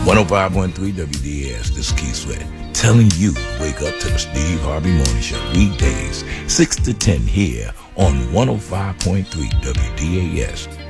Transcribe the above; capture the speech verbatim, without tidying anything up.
one oh five point three W D A S, this is Keith Sweat, telling you to wake up to the Steve Harvey Morning Show weekdays, six to ten here on one oh five point three W D A S.